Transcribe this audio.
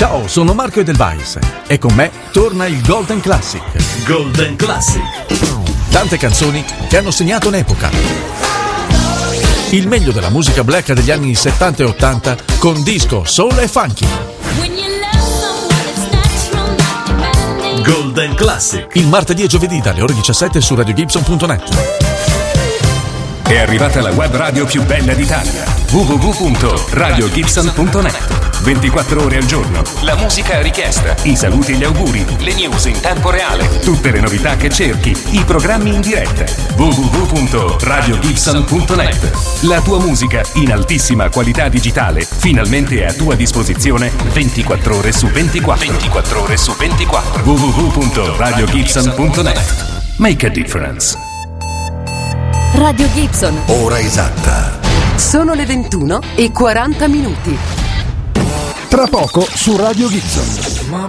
Ciao, sono Marco Edelweiss e con me torna il Golden Classic. Golden Classic. Tante canzoni che hanno segnato un'epoca. Il meglio della musica black degli anni 70 e 80 con disco, soul e funky. Golden Classic. Il martedì e giovedì dalle ore 17 su RadioGibson.net. È arrivata la web radio più bella d'Italia. www.radiogibson.net. 24 ore al giorno. La musica a richiesta, i saluti e gli auguri, le news in tempo reale, tutte le novità che cerchi, i programmi in diretta. www.radiogibson.net. La tua musica in altissima qualità digitale, finalmente a tua disposizione 24 ore su 24. 24 ore su 24. www.radiogibson.net. Make a difference. Radio Gibson. Ora esatta. Sono le 21:40. Tra poco su Radio Gibson. My